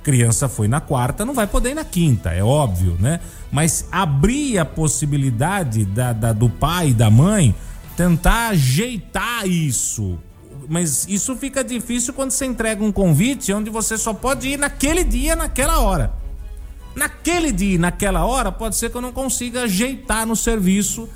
criança foi na quarta, não vai poder ir na quinta, é óbvio, né? Mas abrir a possibilidade do pai e da mãe tentar ajeitar isso. Mas isso fica difícil quando você entrega um convite onde você só pode ir naquele dia, naquela hora. Naquele dia, naquela hora, pode ser que eu não consiga ajeitar no serviço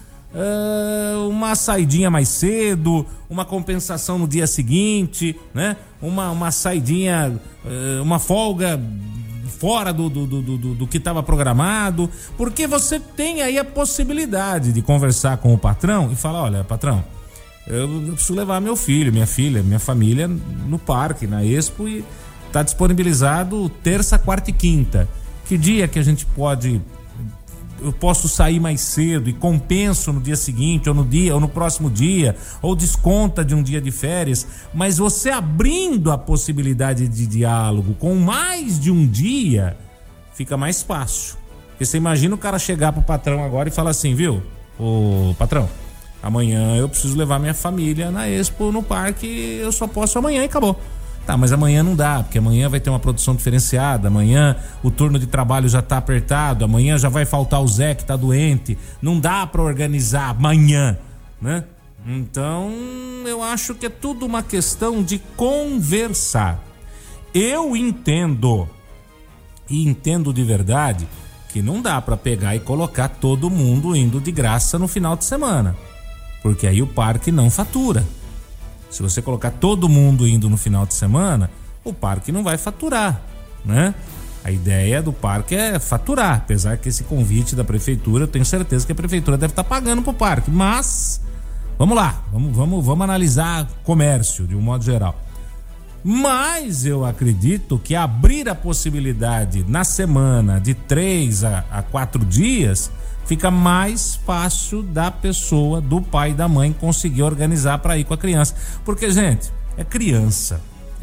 uma saidinha mais cedo, uma compensação no dia seguinte, né? Uma saidinha, uma folga fora do que estava programado, porque você tem aí a possibilidade de conversar com o patrão e falar: olha, patrão, eu preciso levar meu filho, minha filha, minha família no parque, na Expo, e tá disponibilizado terça, quarta e quinta. Que dia que a gente eu posso sair mais cedo e compenso no dia seguinte, ou no próximo dia, ou desconta de um dia de férias. Mas você abrindo a possibilidade de diálogo com mais de um dia, fica mais fácil. Porque você imagina o cara chegar pro patrão agora e falar assim: viu, ô patrão, amanhã eu preciso levar minha família na Expo, no parque, eu só posso amanhã e acabou. Tá, mas amanhã não dá, porque amanhã vai ter uma produção diferenciada, amanhã o turno de trabalho já tá apertado, amanhã já vai faltar o Zé que tá doente, não dá pra organizar amanhã, né? Então, eu acho que é tudo uma questão de conversar. Eu entendo, e entendo de verdade, que não dá pra pegar e colocar todo mundo indo de graça no final de semana, porque aí o parque não fatura. Se você colocar todo mundo indo no final de semana, o parque não vai faturar, né? A ideia do parque é faturar, apesar que esse convite da prefeitura, eu tenho certeza que a prefeitura deve estar pagando pro parque, mas vamos lá, vamos analisar comércio de um modo geral. Mas eu acredito que abrir a possibilidade na semana de 3 a 4 dias fica mais fácil da pessoa, do pai e da mãe conseguir organizar para ir com a criança. Porque, gente, é criança,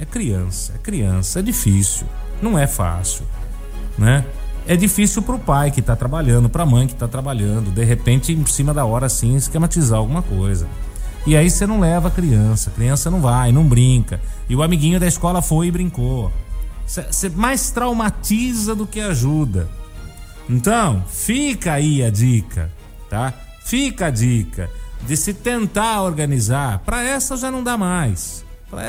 é difícil, não é fácil, né? É difícil pro pai que tá trabalhando, pra mãe que tá trabalhando, de repente, em cima da hora, assim, esquematizar alguma coisa. E aí você não leva a criança não vai, não brinca. E o amiguinho da escola foi e brincou. Você mais traumatiza do que ajuda. Então, fica aí a dica, tá? Fica a dica de se tentar organizar. Para essa já não dá mais.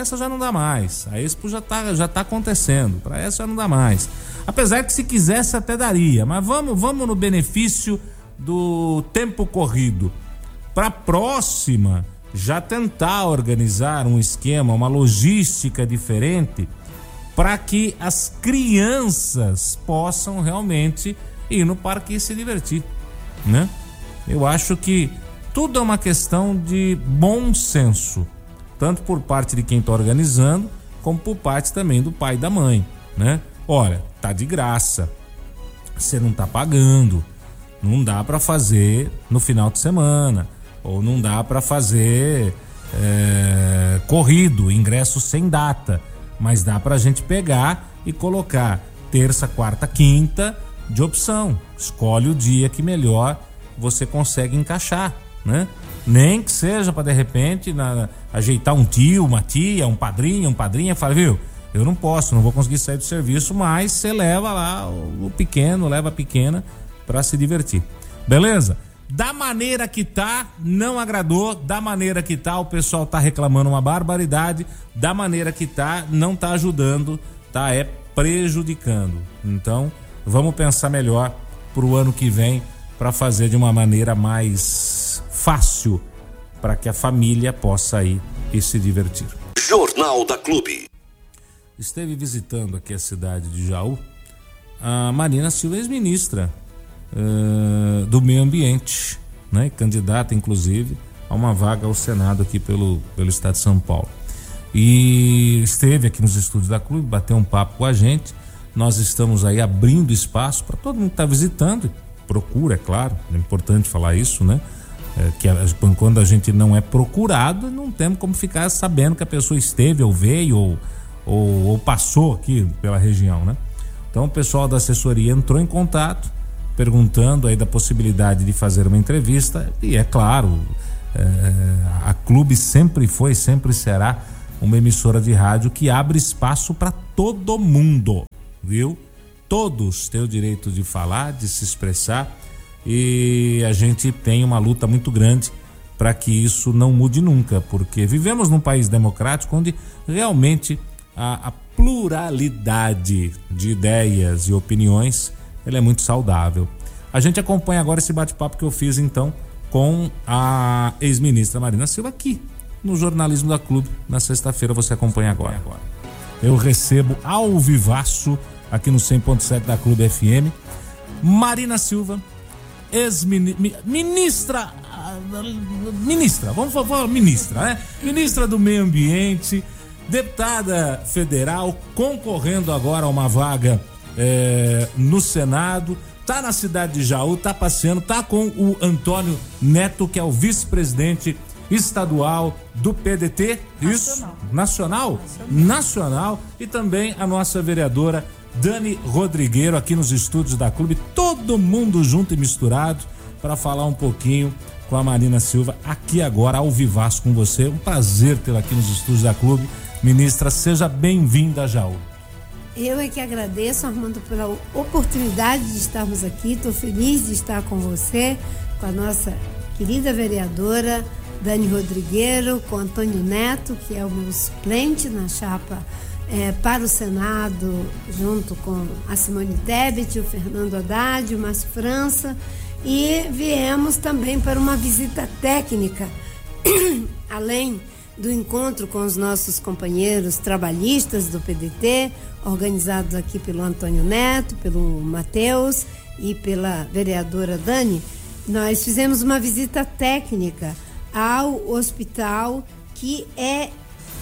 A Expo já tá acontecendo. Para essa já não dá mais. Apesar que se quisesse até daria. Mas vamos no benefício do tempo corrido. Para próxima, já tentar organizar um esquema, uma logística diferente, para que as crianças possam realmente ir no parque e se divertir, né? Eu acho que tudo é uma questão de bom senso, tanto por parte de quem está organizando, como por parte também do pai e da mãe, né? Olha, tá de graça, você não tá pagando, não dá para fazer no final de semana, ou não dá para fazer corrido, ingresso sem data, mas dá pra gente pegar e colocar terça, quarta, quinta de opção. Escolhe o dia que melhor você consegue encaixar, né? Nem que seja para de repente ajeitar um tio, uma tia, um padrinho, fala: viu, eu não vou conseguir sair do serviço, mas você leva lá o pequeno, leva a pequena para se divertir. Beleza? Da maneira que tá, não agradou. Da maneira que tá, o pessoal tá reclamando uma barbaridade. Da maneira que tá, não tá ajudando, tá prejudicando. Então, vamos pensar melhor pro ano que vem para fazer de uma maneira mais fácil para que a família possa ir e se divertir. Jornal da Clube. Esteve visitando aqui a cidade de Jaú a Marina Silva, ex-ministra do meio ambiente, né? Candidata inclusive a uma vaga ao Senado aqui pelo estado de São Paulo, e esteve aqui nos estúdios da Clube, bateu um papo com a gente. Nós estamos aí abrindo espaço para todo mundo que está visitando, procura, é claro, é importante falar isso, né? Que quando a gente não é procurado, não temos como ficar sabendo que a pessoa esteve ou veio ou passou aqui pela região, né? Então o pessoal da assessoria entrou em contato perguntando aí da possibilidade de fazer uma entrevista, e é claro, a Clube sempre foi, sempre será uma emissora de rádio que abre espaço para todo mundo, viu? Todos têm o direito de falar, de se expressar, e a gente tem uma luta muito grande para que isso não mude nunca, porque vivemos num país democrático onde realmente a pluralidade de ideias e opiniões ela é muito saudável. A gente acompanha agora esse bate-papo que eu fiz então com a ex-ministra Marina Silva aqui no Jornalismo da Clube. Na sexta-feira você acompanha agora. Eu recebo ao vivaço aqui no 100.7 da Clube FM Marina Silva, ex-ministra, vamos falar ministra, né? Ministra do Meio Ambiente, deputada federal, concorrendo agora a uma vaga no Senado, tá na cidade de Jaú, tá passeando, tá com o Antônio Neto, que é o vice-presidente estadual do PDT, isso? Nacional, e também a nossa vereadora Dani Rodrigueiro aqui nos estúdios da Clube, todo mundo junto e misturado para falar um pouquinho com a Marina Silva aqui agora ao vivaço com você. Um prazer tê-la aqui nos estúdios da Clube. Ministra, seja bem-vinda a Jaú. Eu é que agradeço, Armando, pela oportunidade de estarmos aqui. Estou feliz de estar com você, com a nossa querida vereadora Dani Rodrigueiro, com Antônio Neto, que é o meu suplente na chapa para o Senado, junto com a Simone Tebet, o Fernando Haddad, o Márcio França, e viemos também para uma visita técnica, além do encontro com os nossos companheiros trabalhistas do PDT, organizados aqui pelo Antônio Neto, pelo Matheus e pela vereadora Dani. Nós fizemos uma visita técnica ao hospital, que é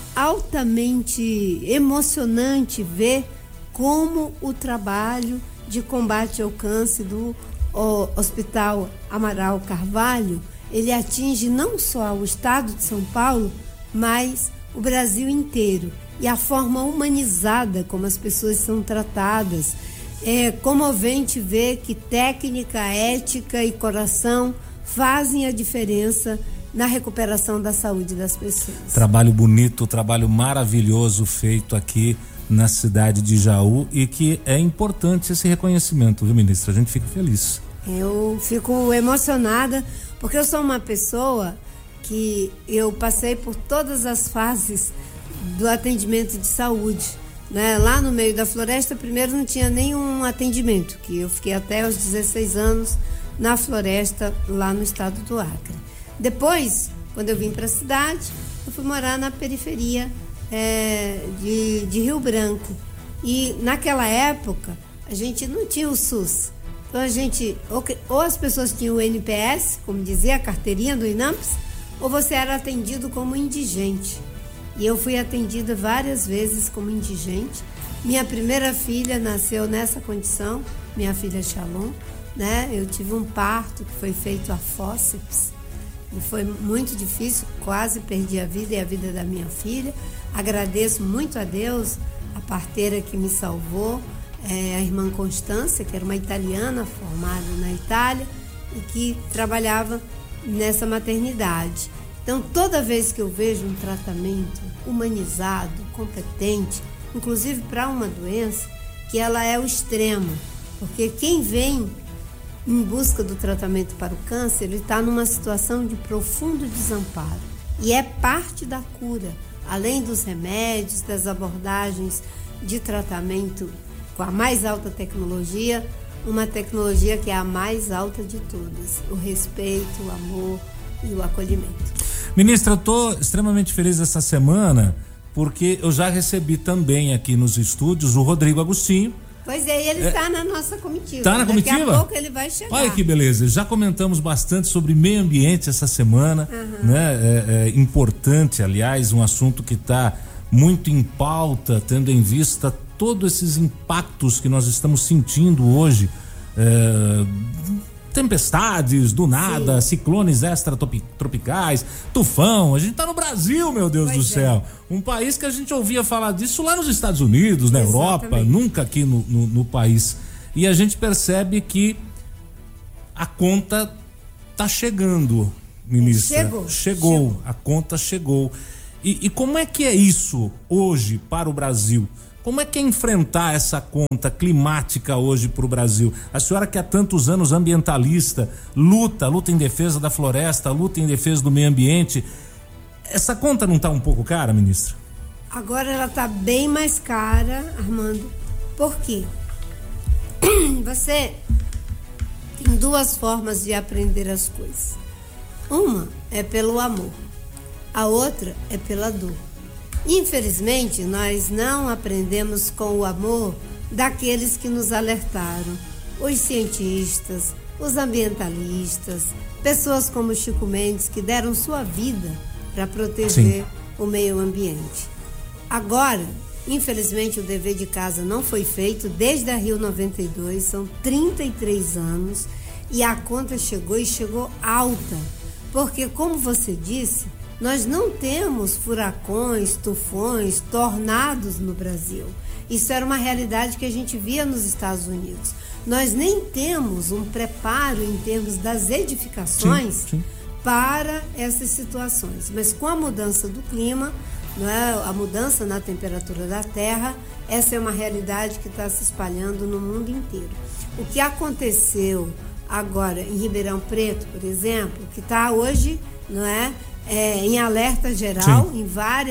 altamente emocionante ver como o trabalho de combate ao câncer do Hospital Amaral Carvalho, ele atinge não só o estado de São Paulo, mas o Brasil inteiro. E a forma humanizada como as pessoas são tratadas. É comovente ver que técnica, ética e coração fazem a diferença na recuperação da saúde das pessoas. Trabalho bonito, trabalho maravilhoso feito aqui na cidade de Jaú, e que é importante esse reconhecimento, viu, ministra? A gente fica feliz. Eu fico emocionada, porque eu sou uma pessoa que eu passei por todas as fases do atendimento de saúde, né? Lá no meio da floresta, primeiro não tinha nenhum atendimento, que eu fiquei até os 16 anos na floresta, lá no estado do Acre. Depois, quando eu vim para a cidade, eu fui morar na periferia de Rio Branco. E naquela época, a gente não tinha o SUS. Então a gente, ou as pessoas tinham o NPS, como dizia a carteirinha do INAMPS, ou você era atendido como indigente. E eu fui atendida várias vezes como indigente. Minha primeira filha nasceu nessa condição, minha filha Shalom, né? Eu tive um parto que foi feito a fórceps. E foi muito difícil, quase perdi a vida e a vida da minha filha. Agradeço muito a Deus, a parteira que me salvou, a irmã Constância, que era uma italiana formada na Itália e que trabalhava nessa maternidade. Então, toda vez que eu vejo um tratamento humanizado, competente, inclusive para uma doença, que ela é o extremo, porque quem vem em busca do tratamento para o câncer, ele está numa situação de profundo desamparo. E é parte da cura, além dos remédios, das abordagens de tratamento com a mais alta tecnologia, uma tecnologia que é a mais alta de todas, o respeito, o amor e o acolhimento. Ministra, eu estou extremamente feliz essa semana, porque eu já recebi também aqui nos estúdios o Rodrigo Agostinho. Pois é, ele está na nossa comitiva. Está na comitiva? Daqui a pouco ele vai chegar. Olha que beleza, já comentamos bastante sobre meio ambiente essa semana, né? É importante, aliás, um assunto que está muito em pauta, tendo em vista todos esses impactos que nós estamos sentindo hoje, tempestades do nada, sim, ciclones extratropicais, tufão. A gente tá no Brasil, meu Deus do céu. Um país que a gente ouvia falar disso lá nos Estados Unidos, na Europa, nunca aqui no país. E a gente percebe que a conta tá chegando, ministra. Chegou. A conta chegou. E como é que é isso hoje para o Brasil? Como é que é enfrentar essa conta climática hoje para o Brasil? A senhora que há tantos anos ambientalista, luta em defesa da floresta, luta em defesa do meio ambiente, essa conta não está um pouco cara, ministra? Agora ela está bem mais cara, Armando. Por quê? Você tem duas formas de aprender as coisas. Uma é pelo amor, a outra é pela dor. Infelizmente, nós não aprendemos com o amor daqueles que nos alertaram, os cientistas, os ambientalistas, pessoas como Chico Mendes, que deram sua vida para proteger o meio ambiente. Agora, infelizmente, o dever de casa não foi feito desde a Rio 92, são 33 anos, e a conta chegou e chegou alta, porque, como você disse, nós não temos furacões, tufões, tornados no Brasil. Isso era uma realidade que a gente via nos Estados Unidos. Nós nem temos um preparo em termos das edificações para essas situações. Mas com a mudança do clima, não é, a mudança na temperatura da Terra, essa é uma realidade que está se espalhando no mundo inteiro. O que aconteceu agora em Ribeirão Preto, por exemplo, que está hoje, não é, em alerta geral em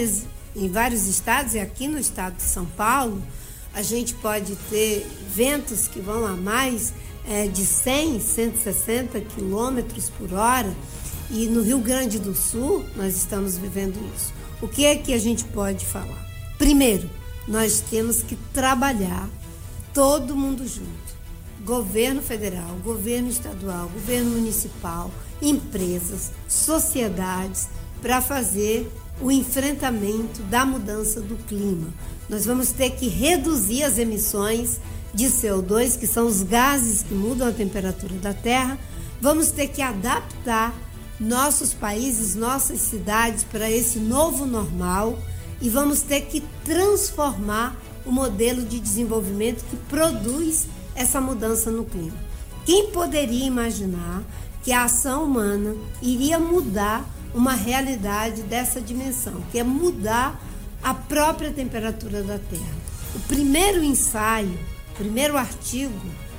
vários estados, e aqui no estado de São Paulo, a gente pode ter ventos que vão a mais de 100, 160 quilômetros por hora, e no Rio Grande do Sul nós estamos vivendo isso. O que é que a gente pode falar? Primeiro, nós temos que trabalhar todo mundo junto. Governo federal, governo estadual, governo municipal, empresas, sociedades, para fazer o enfrentamento da mudança do clima. Nós vamos ter que reduzir as emissões de CO2, que são os gases que mudam a temperatura da Terra. Vamos ter que adaptar nossos países, nossas cidades para esse novo normal, e vamos ter que transformar o modelo de desenvolvimento que produz essa mudança no clima. Quem poderia imaginar que a ação humana iria mudar uma realidade dessa dimensão, que é mudar a própria temperatura da Terra? O primeiro ensaio, o primeiro artigo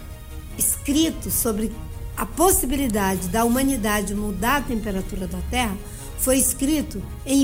escrito sobre a possibilidade da humanidade mudar a temperatura da Terra foi escrito em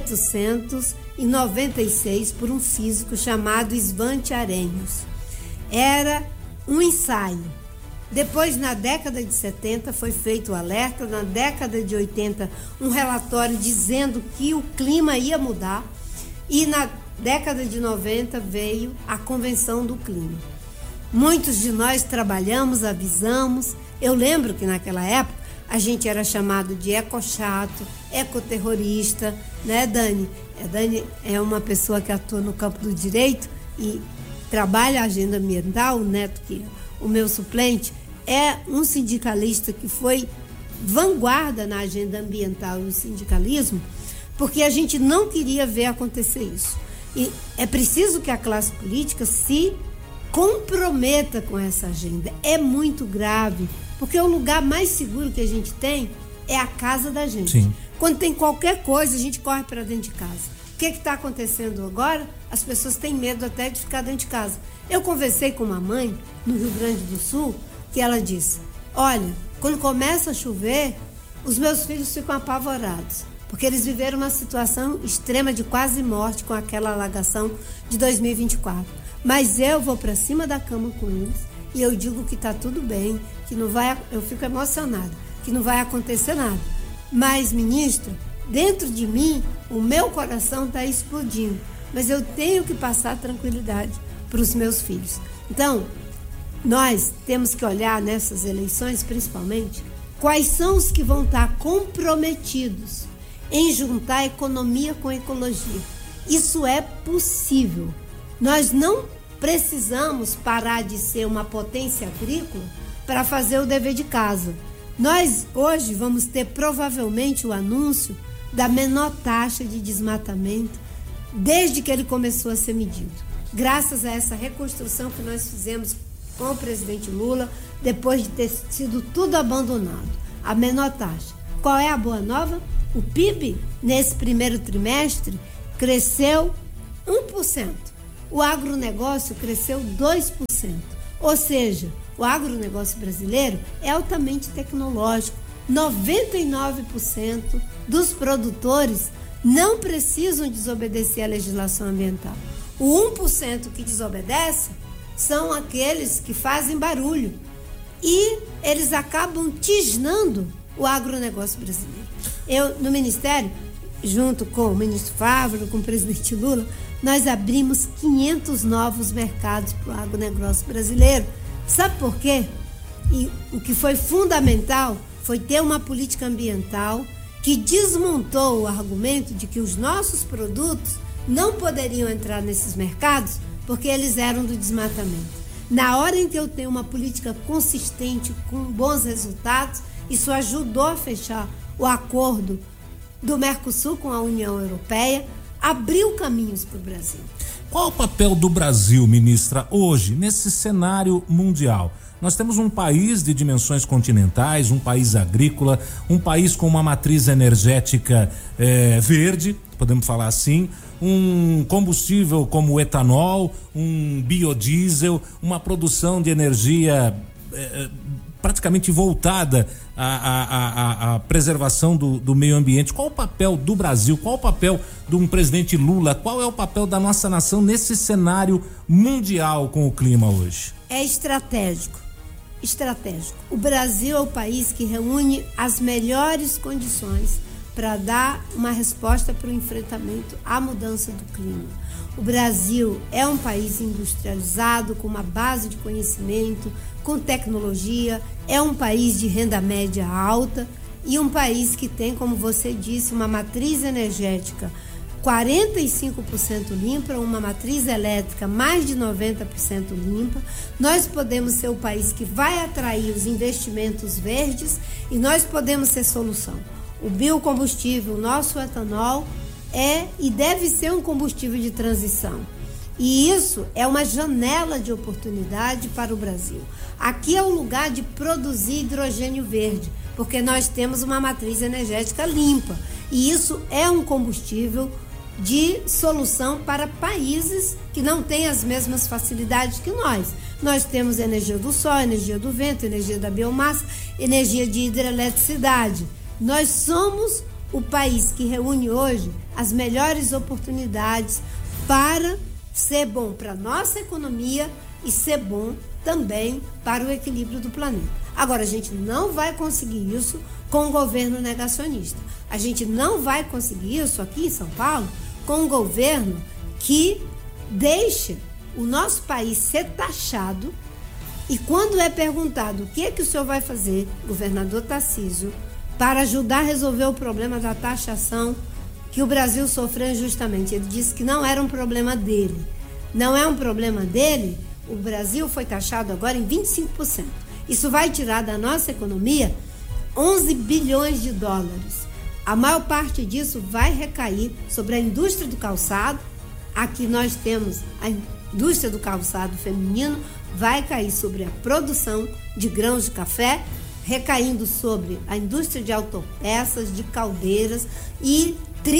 1896 por um físico chamado Svante Arrhenius. Era um ensaio. Depois, na década de 70, foi feito o alerta. Na década de 80, um relatório dizendo que o clima ia mudar. E na década de 90 veio a Convenção do Clima. Muitos de nós trabalhamos, avisamos. Eu lembro que naquela época a gente era chamado de ecochato, ecoterrorista, né, Dani? A Dani é uma pessoa que atua no campo do direito e trabalha a agenda ambiental. O Neto, que é o meu suplente, é um sindicalista que foi vanguarda na agenda ambiental e no sindicalismo, porque a gente não queria ver acontecer isso. E é preciso que a classe política se comprometa com essa agenda. É muito grave, porque o lugar mais seguro que a gente tem é a casa da gente. Sim. Quando tem qualquer coisa, a gente corre para dentro de casa. O que está acontecendo agora? As pessoas têm medo até de ficar dentro de casa. Eu conversei com uma mãe no Rio Grande do Sul, que ela disse: olha, quando começa a chover, os meus filhos ficam apavorados, porque eles viveram uma situação extrema de quase morte com aquela alagação de 2024. Mas eu vou para cima da cama com eles e eu digo que está tudo bem, que não vai, eu fico emocionada, que não vai acontecer nada. Mas, ministro, dentro de mim, o meu coração está explodindo, mas eu tenho que passar tranquilidade para os meus filhos. Então, nós temos que olhar nessas eleições, principalmente, quais são os que vão estar comprometidos em juntar economia com ecologia. Isso é possível. Nós não precisamos parar de ser uma potência agrícola para fazer o dever de casa. Nós hoje vamos ter provavelmente o anúncio da menor taxa de desmatamento desde que ele começou a ser medido, graças a essa reconstrução que nós fizemos com o presidente Lula, depois de ter sido tudo abandonado. A menor taxa. Qual é a boa nova? O PIB, nesse primeiro trimestre, cresceu 1%. o agronegócio cresceu 2%. Ou seja, o agronegócio brasileiro é altamente tecnológico. 99% dos produtores não precisam desobedecer à legislação ambiental. O 1% que desobedece são aqueles que fazem barulho. E eles acabam tisnando o agronegócio brasileiro. Eu, no Ministério, junto com o ministro Fávaro, com o presidente Lula, nós abrimos 500 novos mercados para o agronegócio brasileiro. Sabe por quê? E o que foi fundamental foi ter uma política ambiental que desmontou o argumento de que os nossos produtos não poderiam entrar nesses mercados porque eles eram do desmatamento. Na hora em que eu tenho uma política consistente, com bons resultados, isso ajudou a fechar o acordo do Mercosul com a União Europeia, abriu caminhos para o Brasil. Qual o papel do Brasil, ministra, hoje, nesse cenário mundial? Nós temos um país de dimensões continentais, um país agrícola, um país com uma matriz energética verde, podemos falar assim, um combustível como o etanol, um biodiesel, uma produção de energia praticamente voltada à preservação do meio ambiente. Qual o papel do Brasil? Qual o papel de um presidente Lula? Qual é o papel da nossa nação nesse cenário mundial com o clima hoje? É estratégico. O Brasil é o país que reúne as melhores condições para dar uma resposta para o enfrentamento à mudança do clima. O Brasil é um país industrializado, com uma base de conhecimento, com tecnologia, é um país de renda média alta e um país que tem, como você disse, uma matriz energética 45% limpa, uma matriz elétrica mais de 90% limpa. Nós podemos ser o país que vai atrair os investimentos verdes e nós podemos ser solução. O biocombustível, o nosso etanol, é e deve ser um combustível de transição. E isso é uma janela de oportunidade para o Brasil. Aqui é o lugar de produzir hidrogênio verde, porque nós temos uma matriz energética limpa. E isso é um combustível de solução para países que não têm as mesmas facilidades que nós. Nós temos energia do sol, energia do vento, energia da biomassa, energia de hidroeletricidade. Nós somos o país que reúne hoje as melhores oportunidades para ser bom para a nossa economia e ser bom também para o equilíbrio do planeta. Agora, a gente não vai conseguir isso com um governo negacionista. A gente não vai conseguir isso aqui em São Paulo com um governo que deixa o nosso país ser taxado e quando é perguntado o que é que o senhor vai fazer, governador Tarcísio, para ajudar a resolver o problema da taxação que o Brasil sofreu injustamente. Ele disse que não era um problema dele. Não é um problema dele, o Brasil foi taxado agora em 25%. Isso vai tirar da nossa economia 11 bilhões de dólares. A maior parte disso vai recair sobre a indústria do calçado. Aqui nós temos a indústria do calçado feminino, vai cair sobre a produção de grãos de café, recaindo sobre a indústria de autopeças, de caldeiras, e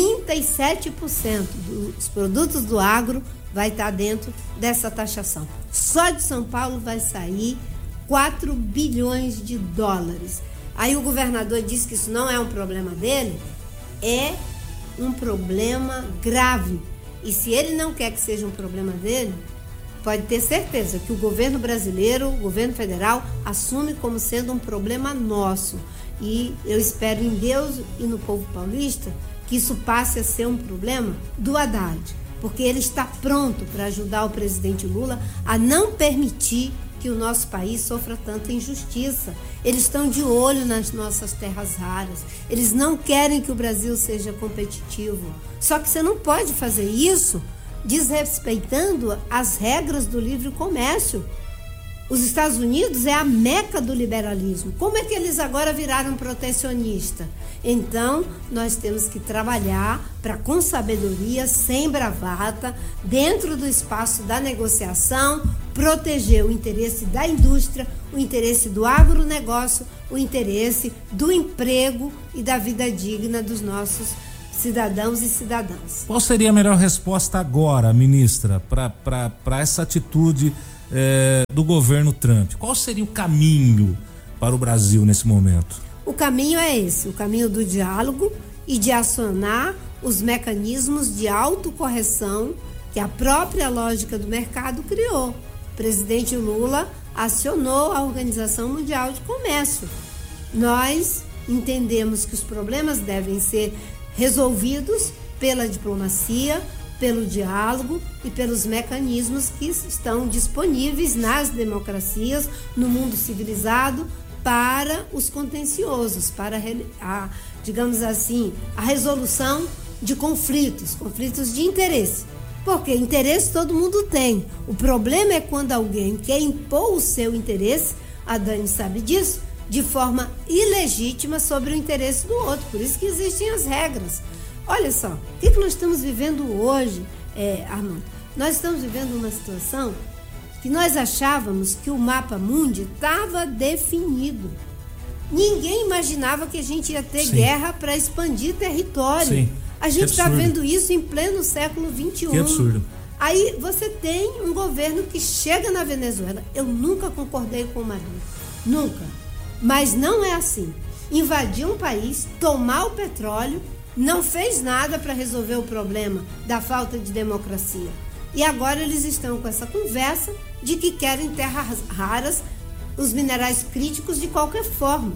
37% dos produtos do agro vai estar dentro dessa taxação. Só de São Paulo vai sair 4 bilhões de dólares. Aí o governador disse que isso não é um problema dele, é um problema grave. E se ele não quer que seja um problema dele, pode ter certeza que o governo brasileiro, o governo federal, assume como sendo um problema nosso. E eu espero em Deus e no povo paulista que isso passe a ser um problema do Haddad, porque ele está pronto para ajudar o presidente Lula a não permitir que o nosso país sofra tanta injustiça. Eles estão de olho nas nossas terras raras. Eles não querem que o Brasil seja competitivo. Só que você não pode fazer isso desrespeitando as regras do livre comércio. Os Estados Unidos é a meca do liberalismo. Como é que eles agora viraram protecionista? Então, nós temos que trabalhar para, com sabedoria, sem bravata, dentro do espaço da negociação, proteger o interesse da indústria, o interesse do agronegócio, o interesse do emprego e da vida digna dos nossos cidadãos e cidadãs. Qual seria a melhor resposta agora, ministra, para essa atitude do governo Trump? Qual seria o caminho para o Brasil nesse momento? O caminho é esse, o caminho do diálogo e de acionar os mecanismos de autocorreção que a própria lógica do mercado criou. O presidente Lula acionou a Organização Mundial de Comércio. Nós entendemos que os problemas devem ser resolvidos pela diplomacia, pelo diálogo e pelos mecanismos que estão disponíveis nas democracias, no mundo civilizado, para os contenciosos, para digamos assim, a resolução de conflitos de interesse. Porque interesse todo mundo tem. O problema é quando alguém quer impor o seu interesse, a Dani sabe disso, de forma ilegítima sobre o interesse do outro. Por isso que existem as regras. Olha só, o que nós estamos vivendo hoje, Armando? Nós estamos vivendo uma situação que nós achávamos que o mapa mundi estava definido. Ninguém imaginava que a gente ia ter guerra para expandir território. Sim. A gente está vendo isso em pleno século XXI. Que absurdo. Aí você tem um governo que chega na Venezuela. Eu nunca concordei com o Maduro. Nunca. Mas não é assim. Invadir um país, tomar o petróleo, não fez nada para resolver o problema da falta de democracia. E agora eles estão com essa conversa de que querem terras raras, os minerais críticos de qualquer forma.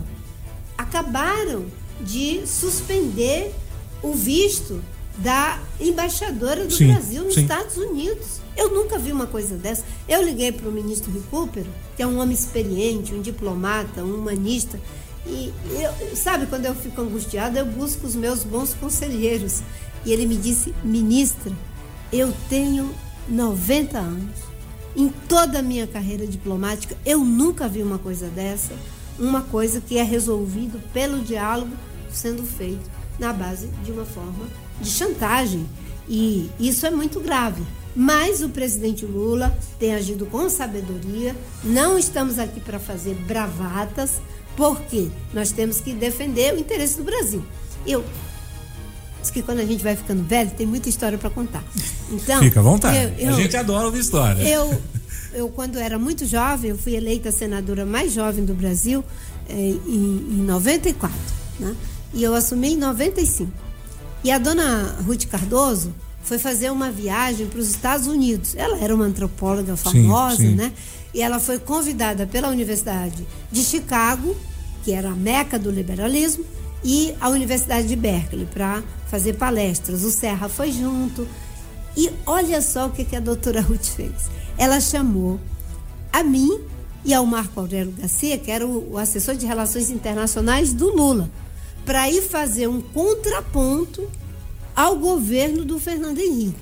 Acabaram de suspender o visto da embaixadora do Brasil nos Estados Unidos. Eu nunca vi uma coisa dessa. Eu liguei para o ministro Recupero, que é um homem experiente, um diplomata, um humanista, e sabe, quando eu fico angustiada, eu busco os meus bons conselheiros. E ele me disse: ministra, eu tenho 90 anos. Em toda a minha carreira diplomática, eu nunca vi uma coisa dessa, uma coisa que é resolvido pelo diálogo sendo feito na base de uma forma de chantagem. E isso é muito grave. Mas o presidente Lula tem agido com sabedoria. Não estamos aqui para fazer bravatas, porque nós temos que defender o interesse do Brasil. Diz que quando a gente vai ficando velho, tem muita história para contar. Então, fica à vontade. A gente adora ouvir história. Eu, quando era muito jovem, eu fui eleita a senadora mais jovem do Brasil em 94, né? E eu assumi em 95. E a dona Ruth Cardoso foi fazer uma viagem para os Estados Unidos. Ela era uma antropóloga famosa, sim. Né? E ela foi convidada pela Universidade de Chicago, que era a meca do liberalismo, e a Universidade de Berkeley, para fazer palestras. O Serra foi junto. E olha só o que a doutora Ruth fez. Ela chamou a mim e ao Marco Aurélio Garcia, que era o assessor de relações internacionais do Lula, para ir fazer um contraponto ao governo do Fernando Henrique.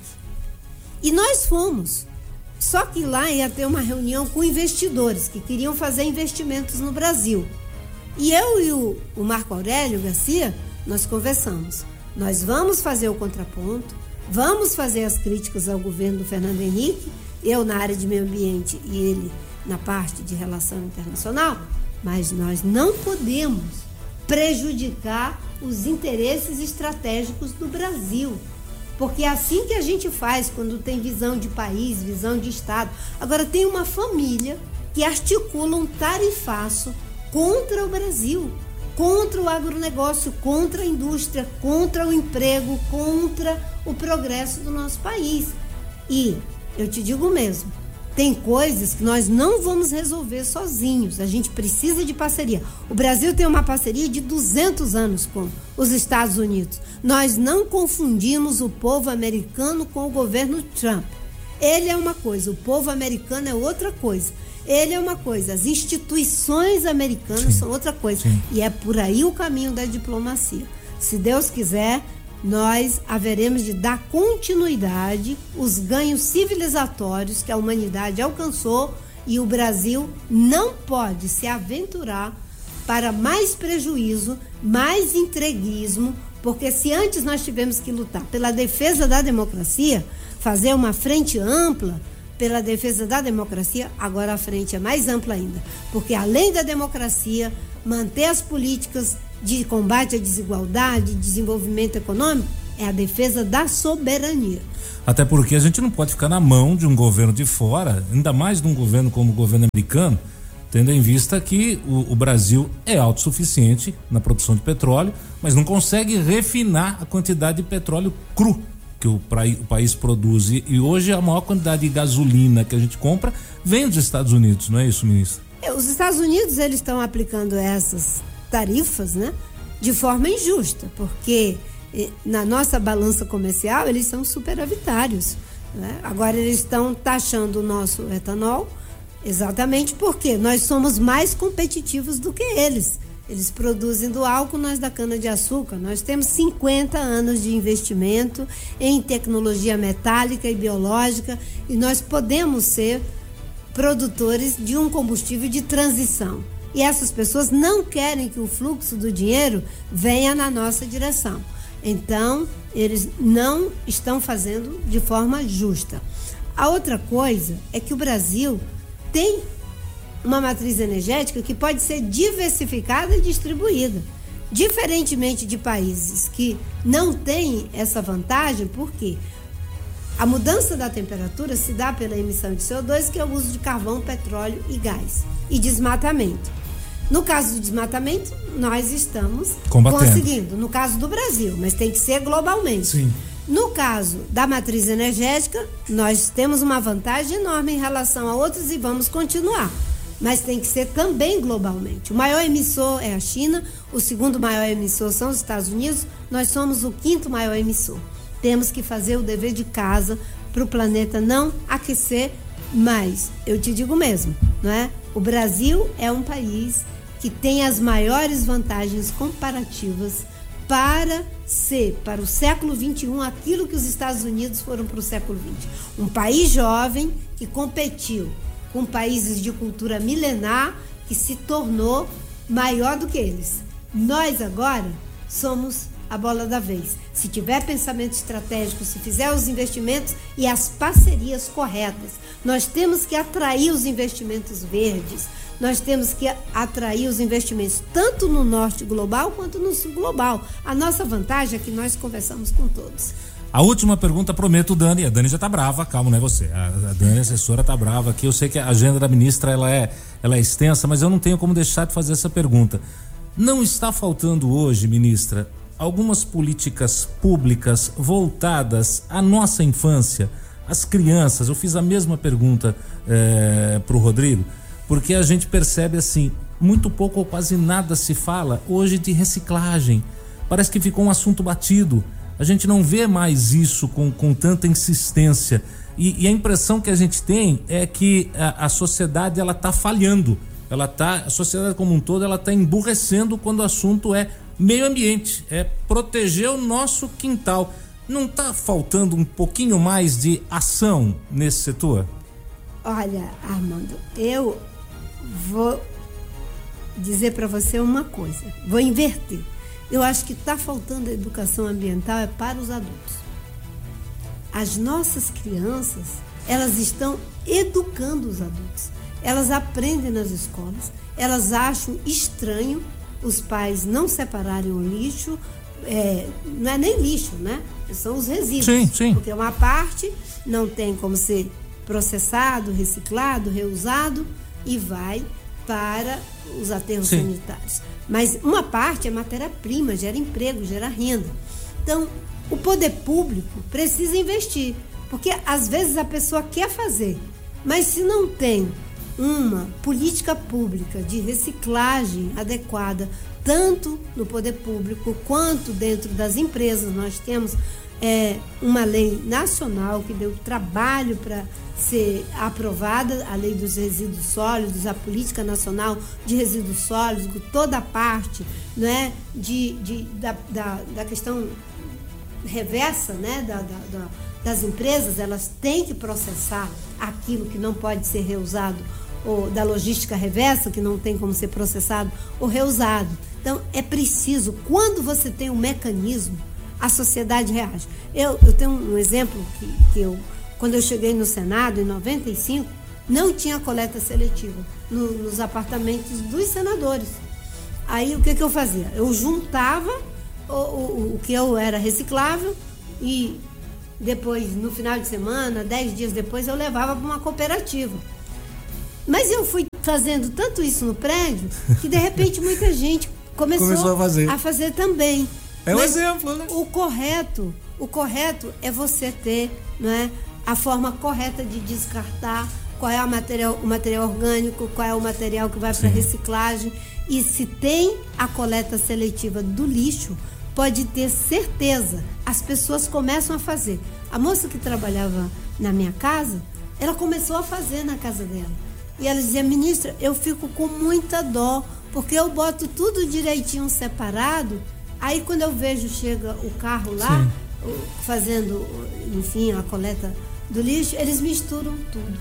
E nós fomos. Só que lá ia ter uma reunião com investidores que queriam fazer investimentos no Brasil. E eu e o Marco Aurélio Garcia, nós conversamos. Nós vamos fazer o contraponto, vamos fazer as críticas ao governo do Fernando Henrique, eu na área de meio ambiente e ele na parte de relação internacional, mas nós não podemos prejudicar os interesses estratégicos do Brasil. Porque é assim que a gente faz quando tem visão de país, visão de Estado. Agora, tem uma família que articula um tarifaço contra o Brasil, contra o agronegócio, contra a indústria, contra o emprego, contra o progresso do nosso país. E eu te digo mesmo, tem coisas que nós não vamos resolver sozinhos, a gente precisa de parceria. O Brasil tem uma parceria de 200 anos com os Estados Unidos. Nós não confundimos o povo americano com o governo Trump. Ele é uma coisa, o povo americano é outra coisa. Ele é uma coisa, as instituições americanas são outra coisa. Sim. E é por aí o caminho da diplomacia. Se Deus quiser, nós haveremos de dar continuidade os ganhos civilizatórios que a humanidade alcançou, e o Brasil não pode se aventurar para mais prejuízo, mais entreguismo, porque se antes nós tivemos que lutar pela defesa da democracia, fazer uma frente ampla pela defesa da democracia, agora a frente é mais ampla ainda, porque além da democracia, manter as políticas de combate à desigualdade, desenvolvimento econômico, é a defesa da soberania. Até porque a gente não pode ficar na mão de um governo de fora, ainda mais de um governo como o governo americano, tendo em vista que o Brasil é autossuficiente na produção de petróleo, mas não consegue refinar a quantidade de petróleo cru que o país produz. E hoje a maior quantidade de gasolina que a gente compra vem dos Estados Unidos, não é isso, ministro? Os Estados Unidos, eles estão aplicando essas tarifas, né, de forma injusta, porque na nossa balança comercial eles são superavitários, né? Agora eles estão taxando o nosso etanol exatamente porque nós somos mais competitivos do que eles. Eles produzem do álcool, nós da cana-de-açúcar. Nós temos 50 anos de investimento em tecnologia metálica e biológica e nós podemos ser produtores de um combustível de transição. E essas pessoas não querem que o fluxo do dinheiro venha na nossa direção. Então, eles não estão fazendo de forma justa. A outra coisa é que o Brasil tem uma matriz energética que pode ser diversificada e distribuída. Diferentemente de países que não têm essa vantagem, por quê? A mudança da temperatura se dá pela emissão de CO2, que é o uso de carvão, petróleo e gás, e desmatamento. No caso do desmatamento, nós estamos conseguindo, no caso do Brasil, mas tem que ser globalmente. Sim. No caso da matriz energética, nós temos uma vantagem enorme em relação a outros e vamos continuar. Mas tem que ser também globalmente. O maior emissor é a China, o segundo maior emissor são os Estados Unidos, nós somos o quinto maior emissor. Temos que fazer o dever de casa para o planeta não aquecer mais. Eu te digo mesmo, não é? O Brasil é um país que tem as maiores vantagens comparativas para ser, para o século XXI, aquilo que os Estados Unidos foram para o século XX. Um país jovem que competiu com países de cultura milenar, que se tornou maior do que eles. Nós agora somos a bola da vez. Se tiver pensamento estratégico, se fizer os investimentos e as parcerias corretas, nós temos que atrair os investimentos verdes, nós temos que atrair os investimentos tanto no norte global quanto no sul global. A nossa vantagem é que nós conversamos com todos. A última pergunta, prometo, Dani. A Dani já tá brava, calma, não é você. A Dani, a assessora, tá brava aqui. Eu sei que a agenda da ministra ela é extensa, mas eu não tenho como deixar de fazer essa pergunta. Não está faltando hoje, ministra, algumas políticas públicas voltadas à nossa infância, às crianças? Eu fiz a mesma pergunta pro Rodrigo, porque a gente percebe assim, muito pouco ou quase nada se fala hoje de reciclagem. Parece que ficou um assunto batido. A gente não vê mais isso com tanta insistência. E a impressão que a gente tem é que a sociedade ela tá falhando. A sociedade como um todo ela tá emburrecendo quando o assunto é meio ambiente, é proteger o nosso quintal. Não tá faltando um pouquinho mais de ação nesse setor? Olha, Armando, eu vou dizer para você uma coisa, vou inverter. Eu acho que está faltando a educação ambiental é para os adultos. As nossas crianças, elas estão educando os adultos. Elas aprendem nas escolas, elas acham estranho os pais não separarem o lixo, não é nem lixo, né? São os resíduos. Sim, sim. Porque uma parte não tem como ser processado, reciclado, reusado e vai para os aterros sanitários. Mas uma parte é matéria-prima, gera emprego, gera renda. Então, o poder público precisa investir, porque às vezes a pessoa quer fazer, mas se não tem uma política pública de reciclagem adequada, tanto no poder público quanto dentro das empresas, nós temos uma lei nacional que deu trabalho para ser aprovada, a lei dos resíduos sólidos, a política nacional de resíduos sólidos, toda a parte, né, da questão reversa, né, das empresas, elas têm que processar aquilo que não pode ser reusado, ou da logística reversa, que não tem como ser processado ou reusado. Então, é preciso, quando você tem um mecanismo, a sociedade reage. Eu tenho um exemplo que quando eu cheguei no Senado, em 95, não tinha coleta seletiva nos apartamentos dos senadores. Aí, o que eu fazia? Eu juntava o que eu era reciclável e depois, no final de semana, 10 dias depois, eu levava para uma cooperativa. Mas eu fui fazendo tanto isso no prédio que de repente muita gente começou a fazer também. É um exemplo, né? O correto é você ter, né, a forma correta de descartar, qual é o material orgânico, qual é o material que vai para reciclagem. E se tem a coleta seletiva do lixo, pode ter certeza, as pessoas começam a fazer. A moça que trabalhava na minha casa, ela começou a fazer na casa dela. E ela dizia: ministra, eu fico com muita dó, porque eu boto tudo direitinho separado, aí quando eu vejo, chega o carro lá, fazendo, enfim, a coleta do lixo, eles misturam tudo.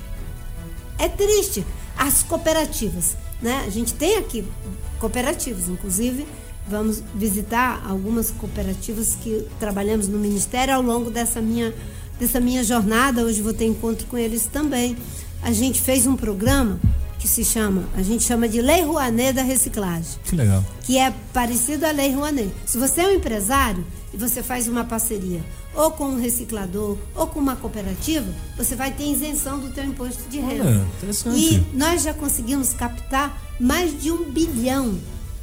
É triste. As cooperativas, né? A gente tem aqui cooperativas, inclusive vamos visitar algumas cooperativas que trabalhamos no Ministério ao longo dessa minha jornada. Hoje vou ter encontro com eles também. A gente fez um programa que a gente chama de Lei Rouanet da reciclagem. Que legal. Que é parecido à Lei Rouanet. Se você é um empresário e você faz uma parceria ou com um reciclador ou com uma cooperativa, você vai ter isenção do teu imposto de renda. Interessante. E nós já conseguimos captar mais de 1 bilhão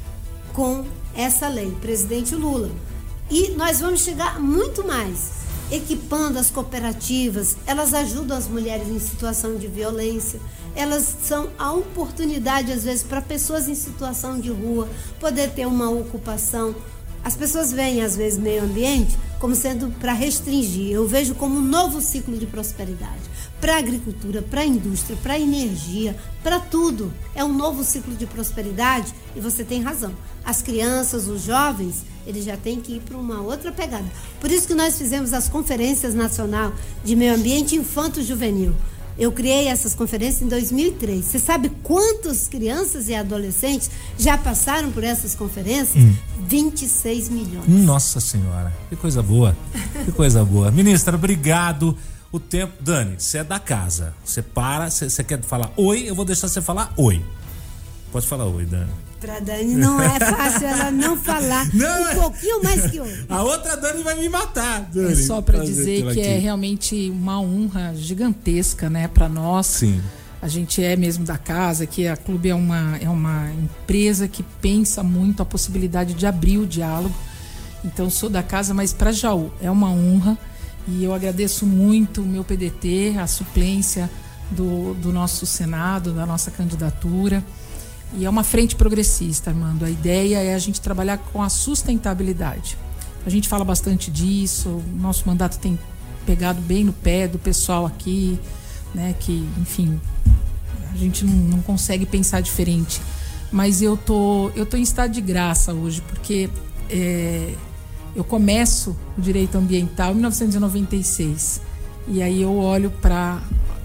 com essa lei, presidente Lula. E nós vamos chegar muito mais, equipando as cooperativas. Elas ajudam as mulheres em situação de violência, elas são a oportunidade, às vezes, para pessoas em situação de rua poder ter uma ocupação. As pessoas veem, às vezes, meio ambiente como sendo para restringir. Eu vejo como um novo ciclo de prosperidade. Para a agricultura, para a indústria, para a energia, para tudo. É um novo ciclo de prosperidade e você tem razão. As crianças, os jovens, eles já têm que ir para uma outra pegada. Por isso que nós fizemos as conferências nacional de meio ambiente infanto-juvenil. Eu criei essas conferências em 2003. Você sabe quantas crianças e adolescentes já passaram por essas conferências? 26 milhões. Nossa Senhora, que coisa boa. Que coisa boa. Ministra, obrigado. O tempo, Dani, você é da casa. Você para, você quer falar oi, eu vou deixar você falar oi. Pode falar oi, Dani. Pra Dani não é fácil ela não falar pouquinho mais que oi. A outra Dani vai me matar, Dani. É só para dizer que é realmente uma honra gigantesca, né, para nós. Sim. A gente é mesmo da casa, que a Clube é uma empresa que pensa muito a possibilidade de abrir o diálogo. Então, sou da casa, mas para Jaú é uma honra. E eu agradeço muito o meu PDT, a suplência do nosso Senado, da nossa candidatura. E é uma frente progressista, Armando. A ideia é a gente trabalhar com a sustentabilidade. A gente fala bastante disso, o nosso mandato tem pegado bem no pé do pessoal aqui, né? Que, enfim, a gente não consegue pensar diferente. Mas eu tô em estado de graça hoje, porque eu começo o direito ambiental em 1996. E aí eu olho para...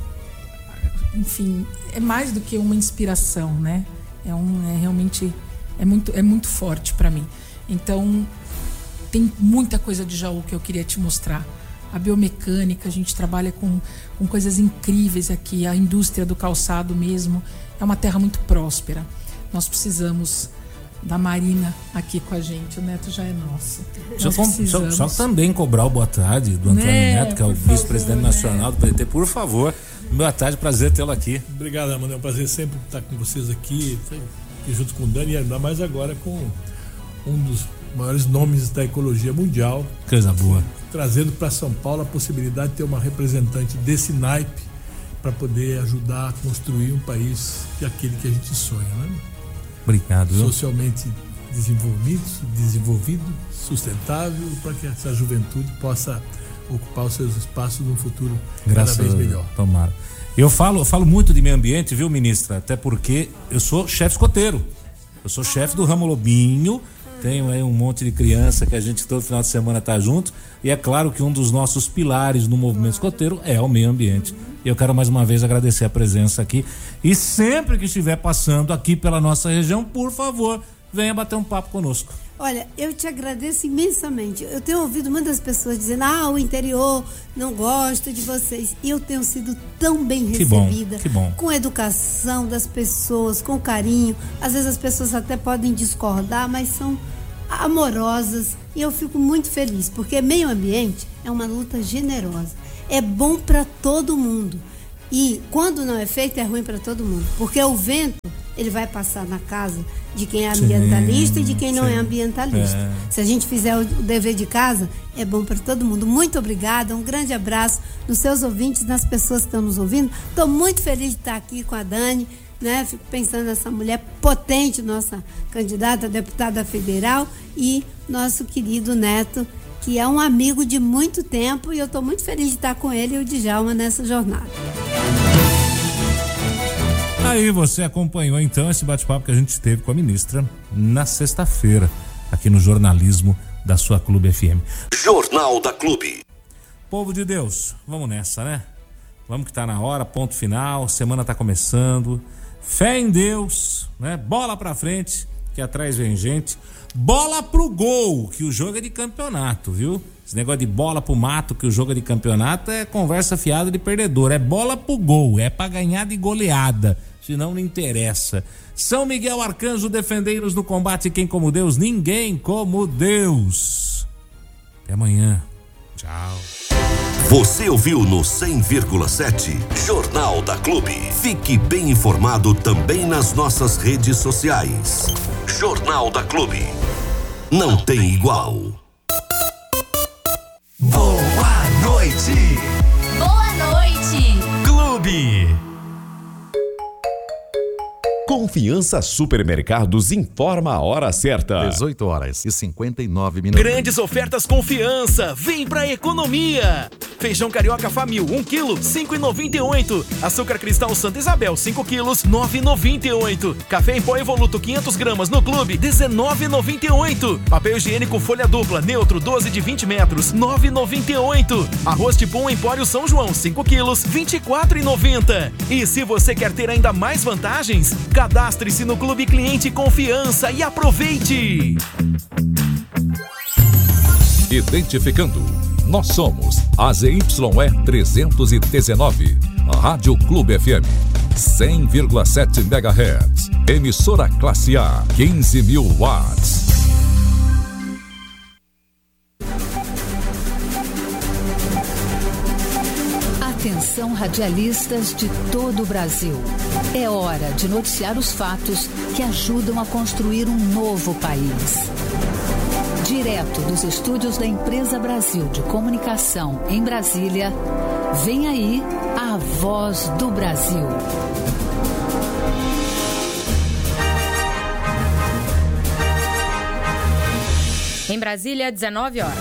Enfim, é mais do que uma inspiração, né? Realmente é muito forte para mim. Então, tem muita coisa de Jaú que eu queria te mostrar. A biomecânica, a gente trabalha com coisas incríveis aqui. A indústria do calçado mesmo é uma terra muito próspera. Nós precisamos da Marina aqui com a gente. O Neto já é nosso. Só também cobrar o boa tarde do Antônio Neto, que é o vice-presidente nacional do PDT, por favor. Boa tarde, prazer tê-lo aqui. Obrigado, Amanda. É um prazer sempre estar com vocês aqui junto com o Dani, e ainda mais agora com um dos maiores nomes da ecologia mundial. Coisa boa. Trazendo para São Paulo a possibilidade de ter uma representante desse naipe para poder ajudar a construir um país que é aquele que a gente sonha, né? Obrigado. Socialmente desenvolvido, sustentável, para que essa juventude possa ocupar os seus espaços num futuro cada vez melhor. Tomara. Eu falo muito de meio ambiente, viu, ministra? Até porque eu sou chefe escoteiro. Eu sou chefe do Ramo Lobinho. Tenho aí um monte de criança que a gente todo final de semana tá junto. E é claro que um dos nossos pilares no movimento escoteiro é o meio ambiente. E eu quero mais uma vez agradecer a presença aqui. E sempre que estiver passando aqui pela nossa região, por favor, venha bater um papo conosco. Olha, eu te agradeço imensamente. Eu tenho ouvido muitas pessoas dizendo: o interior não gosta de vocês. E eu tenho sido tão bem recebida. Que bom. Com a educação das pessoas, com carinho. Às vezes as pessoas até podem discordar, mas são amorosas, e eu fico muito feliz, porque meio ambiente é uma luta generosa, é bom para todo mundo, e quando não é feito é ruim para todo mundo, porque o vento ele vai passar na casa de quem é ambientalista e de quem não é ambientalista. Se a gente fizer o dever de casa, é bom para todo mundo. Muito obrigada, um grande abraço nos seus ouvintes, nas pessoas que estão nos ouvindo. Estou muito feliz de estar aqui com a Dani, né? Fico pensando nessa mulher potente, nossa candidata a deputada federal, e nosso querido Neto, que é um amigo de muito tempo, e eu estou muito feliz de estar com ele e o Djalma nessa jornada. Aí você acompanhou então esse bate-papo que a gente teve com a ministra na sexta-feira, aqui no jornalismo da sua Clube FM. Jornal da Clube. Povo de Deus, vamos nessa, né? Vamos que tá na hora, ponto final, semana tá começando. Fé em Deus, né? Bola pra frente, que atrás vem gente. Bola pro gol, que o jogo é de campeonato, viu? Esse negócio de bola pro mato, que o jogo é de campeonato, é conversa fiada de perdedor. É bola pro gol, é pra ganhar de goleada, senão não interessa. São Miguel Arcanjo, defendei-nos no combate. Quem como Deus? Ninguém como Deus. Até amanhã. Tchau. Você ouviu no 100,7 Jornal da Clube. Fique bem informado também nas nossas redes sociais. Jornal da Clube. Não tem igual. Boa noite. Boa noite. Clube. Confiança Supermercados informa a hora certa. 18h59. Grandes ofertas Confiança. Vem pra economia. Feijão carioca Famil 1 kg 5,98. Açúcar cristal Santa Isabel 5 kg 9,98. Café em pó Evoluto 500 gramas no Clube 19,98. Papel higiênico folha dupla neutro 12 de 20 metros 9,98. Arroz tipo 1 Empório São João 5 kg 24,90. E se você quer ter ainda mais vantagens, cadastre-se no Clube Cliente Confiança e aproveite. Identificando. Nós somos a ZYE 319, Rádio Clube FM, 100,7 MHz, emissora classe A, 15.000 watts. Atenção, radialistas de todo o Brasil. É hora de noticiar os fatos que ajudam a construir um novo país. Direto dos estúdios da Empresa Brasil de Comunicação em Brasília, vem aí a Voz do Brasil. Em Brasília, 19 horas.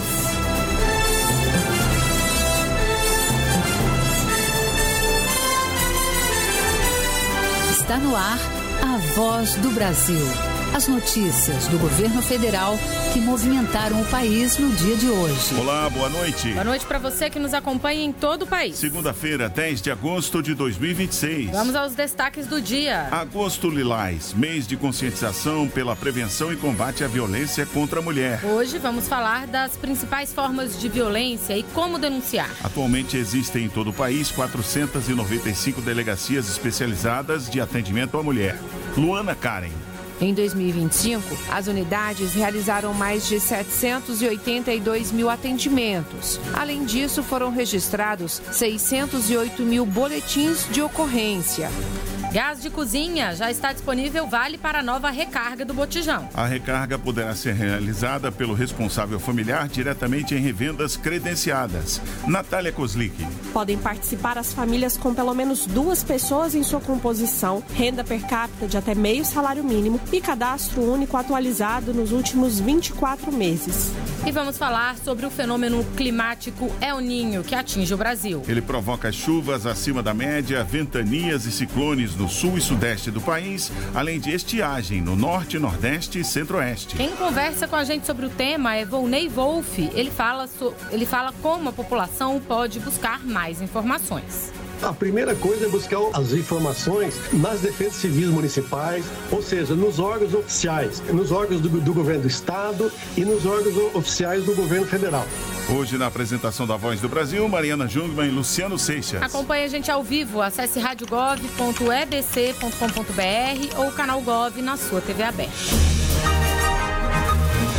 Está no ar a Voz do Brasil. As notícias do governo federal que movimentaram o país no dia de hoje. Olá, boa noite. Boa noite para você que nos acompanha em todo o país. Segunda-feira, 10 de agosto de 2026. Vamos aos destaques do dia. Agosto Lilás, mês de conscientização pela prevenção e combate à violência contra a mulher. Hoje vamos falar das principais formas de violência e como denunciar. Atualmente existem em todo o país 495 delegacias especializadas de atendimento à mulher. Luana Karen. Em 2025, as unidades realizaram mais de 782 mil atendimentos. Além disso, foram registrados 608 mil boletins de ocorrência. Gás de cozinha já está disponível, vale para a nova recarga do botijão. A recarga poderá ser realizada pelo responsável familiar diretamente em revendas credenciadas. Natália Kozlik. Podem participar as famílias com pelo menos 2 pessoas em sua composição, renda per capita de até meio salário mínimo e cadastro único atualizado nos últimos 24 meses. E vamos falar sobre o fenômeno climático El Niño que atinge o Brasil. Ele provoca chuvas acima da média, ventanias e ciclones no sul e sudeste do país, além de estiagem no norte, nordeste e centro-oeste. Quem conversa com a gente sobre o tema é Volney Wolff. Ele fala como a população pode buscar mais informações. A primeira coisa é buscar as informações nas defesas civis municipais, ou seja, nos órgãos oficiais, nos órgãos do governo do estado e nos órgãos oficiais do governo federal. Hoje, na apresentação da Voz do Brasil, Mariana Jungmann e Luciano Seixas. Acompanhe a gente ao vivo, acesse radiogov.edc.com.br ou canal Gov na sua TV aberta.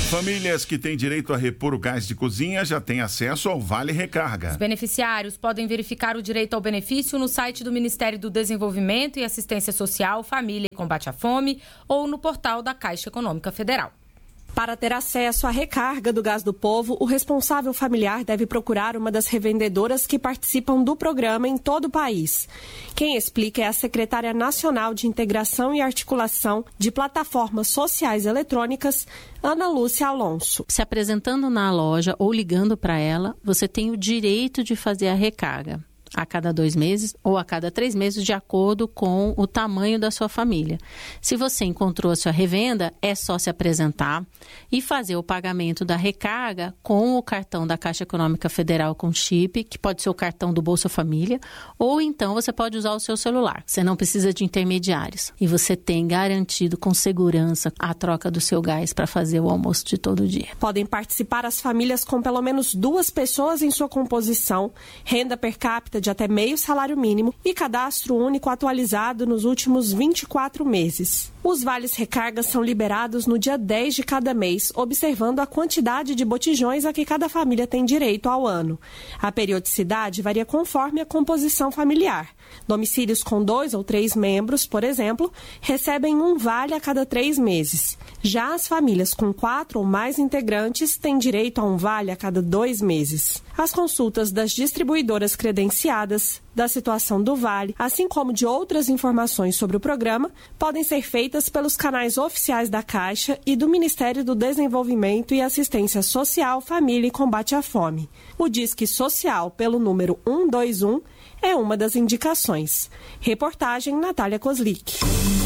Famílias que têm direito a repor o gás de cozinha já têm acesso ao Vale Recarga. Os beneficiários podem verificar o direito ao benefício no site do Ministério do Desenvolvimento e Assistência Social, Família e Combate à Fome ou no portal da Caixa Econômica Federal. Para ter acesso à recarga do Gás do Povo, o responsável familiar deve procurar uma das revendedoras que participam do programa em todo o país. Quem explica é a secretária nacional de Integração e Articulação de Plataformas Sociais Eletrônicas, Ana Lúcia Alonso. Se apresentando na loja ou ligando para ela, você tem o direito de fazer a recarga a cada 2 meses ou a cada 3 meses, de acordo com o tamanho da sua família. Se você encontrou a sua revenda, é só se apresentar e fazer o pagamento da recarga com o cartão da Caixa Econômica Federal com chip, que pode ser o cartão do Bolsa Família, ou então você pode usar o seu celular. Você não precisa de intermediários. E você tem garantido com segurança a troca do seu gás para fazer o almoço de todo dia. Podem participar as famílias com pelo menos 2 pessoas em sua composição, renda per capita de até meio salário mínimo e cadastro único atualizado nos últimos 24 meses. Os vales recargas são liberados no dia 10 de cada mês, observando a quantidade de botijões a que cada família tem direito ao ano. A periodicidade varia conforme a composição familiar. Domicílios com 2 ou 3 membros, por exemplo, recebem um vale a cada 3 meses. Já as famílias com 4 ou mais integrantes têm direito a um vale a cada 2 meses. As consultas das distribuidoras credenciadas, da situação do vale, assim como de outras informações sobre o programa, podem ser feitas pelos canais oficiais da Caixa e do Ministério do Desenvolvimento e Assistência Social, Família e Combate à Fome. O Disque Social, pelo número 121, é uma das indicações. Reportagem Natália Kozlik.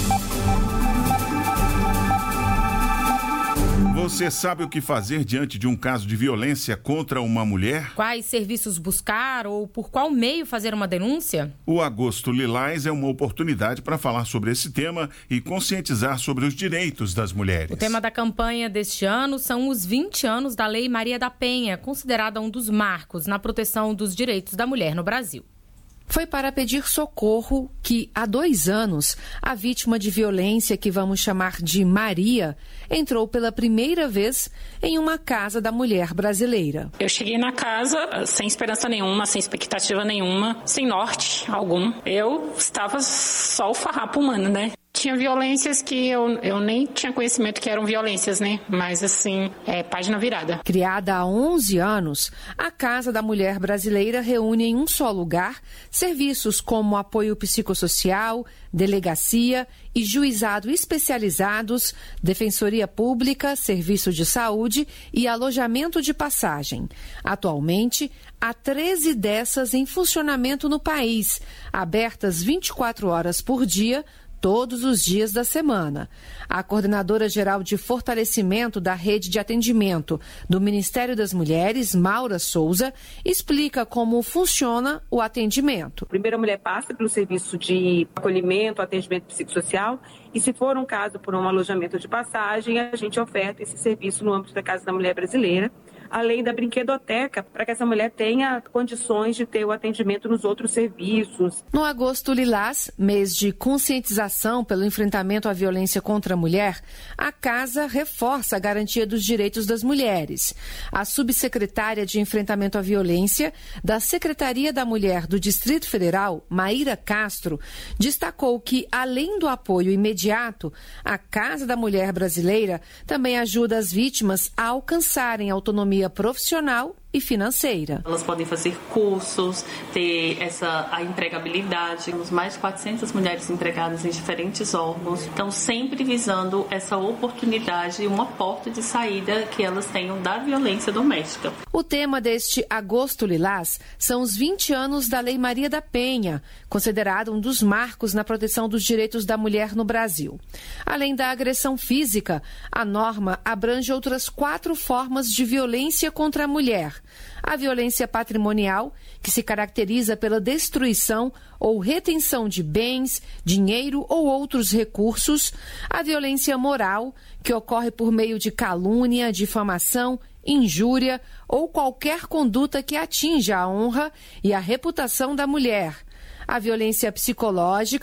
Você sabe o que fazer diante de um caso de violência contra uma mulher? Quais serviços buscar ou por qual meio fazer uma denúncia? O Agosto Lilás é uma oportunidade para falar sobre esse tema e conscientizar sobre os direitos das mulheres. O tema da campanha deste ano são os 20 anos da Lei Maria da Penha, considerada um dos marcos na proteção dos direitos da mulher no Brasil. Foi para pedir socorro que, há 2 anos, a vítima de violência, que vamos chamar de Maria, entrou pela primeira vez em uma casa da mulher brasileira. Eu cheguei na casa sem esperança nenhuma, sem expectativa nenhuma, sem norte algum. Eu estava só o farrapo humano, né? Tinha violências que eu nem tinha conhecimento que eram violências, né? Mas, assim, página virada. Criada há 11 anos, a Casa da Mulher Brasileira reúne em um só lugar serviços como apoio psicossocial, delegacia e juizado especializados, defensoria pública, serviço de saúde e alojamento de passagem. Atualmente, há 13 dessas em funcionamento no país, abertas 24 horas por dia, todos os dias da semana. A coordenadora-geral de fortalecimento da rede de atendimento do Ministério das Mulheres, Maura Souza, explica como funciona o atendimento. Primeiro, a mulher passa pelo serviço de acolhimento, atendimento psicossocial, e se for um caso por um alojamento de passagem, a gente oferta esse serviço no âmbito da Casa da Mulher Brasileira, além da brinquedoteca, para que essa mulher tenha condições de ter o atendimento nos outros serviços. No Agosto Lilás, mês de conscientização pelo enfrentamento à violência contra a mulher, a Casa reforça a garantia dos direitos das mulheres. A subsecretária de Enfrentamento à Violência da Secretaria da Mulher do Distrito Federal, Maíra Castro, destacou que, além do apoio imediato, a Casa da Mulher Brasileira também ajuda as vítimas a alcançarem autonomia profissional e financeira. Elas podem fazer cursos, ter a empregabilidade. Temos mais de 400 mulheres empregadas em diferentes órgãos. Então, sempre visando essa oportunidade e uma porta de saída que elas tenham da violência doméstica. O tema deste Agosto Lilás são os 20 anos da Lei Maria da Penha, considerado um dos marcos na proteção dos direitos da mulher no Brasil. Além da agressão física, a norma abrange outras 4 formas de violência contra a mulher. A violência patrimonial, que se caracteriza pela destruição ou retenção de bens, dinheiro ou outros recursos. A violência moral, que ocorre por meio de calúnia, difamação, injúria ou qualquer conduta que atinja a honra e a reputação da mulher. A violência psicológica,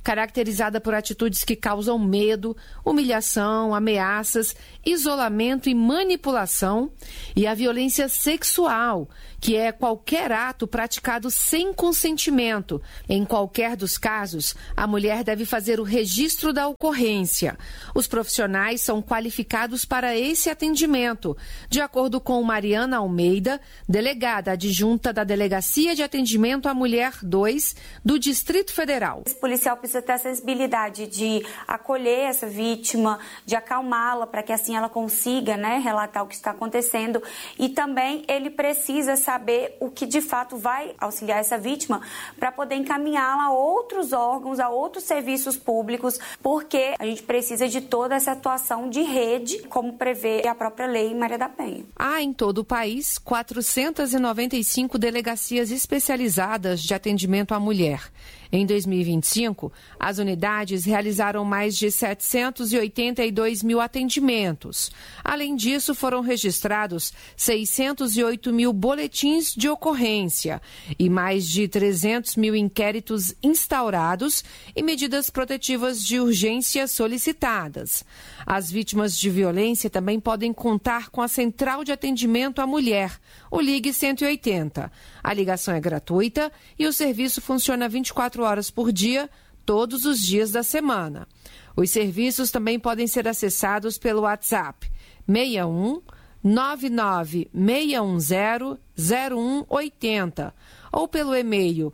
caracterizada por atitudes que causam medo, humilhação, ameaças, isolamento e manipulação, e a violência sexual, que é qualquer ato praticado sem consentimento. Em qualquer dos casos, a mulher deve fazer o registro da ocorrência. Os profissionais são qualificados para esse atendimento, de acordo com Mariana Almeida, delegada adjunta da Delegacia de Atendimento à Mulher 2 do Distrito Federal. Esse policial precisa ter a sensibilidade de acolher essa vítima, de acalmá-la para que assim ela consiga, relatar o que está acontecendo, e também ele precisa saber o que de fato vai auxiliar essa vítima para poder encaminhá-la a outros órgãos, a outros serviços públicos, porque a gente precisa de toda essa atuação de rede, como prevê a própria Lei Maria da Penha. Há em todo o país 495 delegacias especializadas de atendimento à mulher. Em 2025, as unidades realizaram mais de 782 mil atendimentos. Além disso, foram registrados 608 mil boletins de ocorrência e mais de 300 mil inquéritos instaurados e medidas protetivas de urgência solicitadas. As vítimas de violência também podem contar com a Central de Atendimento à Mulher, o Ligue 180. A ligação é gratuita e o serviço funciona 24 horas por dia, todos os dias da semana. Os serviços também podem ser acessados pelo WhatsApp 61 99 610 0180 ou pelo e-mail